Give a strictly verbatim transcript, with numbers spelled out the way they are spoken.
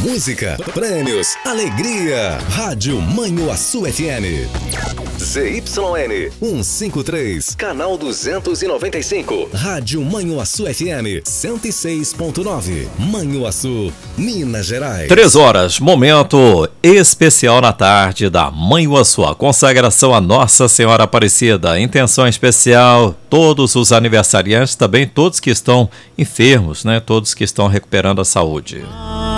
música, prêmios, alegria. Rádio Manhuaçu F M. Z Y N cento e cinquenta e três, canal duzentos e noventa e cinco. Rádio Manhuaçu F M cento e seis ponto nove. Manhuaçu, Minas Gerais. Três horas, momento especial na tarde da Manhuaçu. A consagração a Nossa Senhora Aparecida. Intenção especial, todos os aniversariantes, também todos que estão enfermos, né? Todos que estão recuperando a saúde.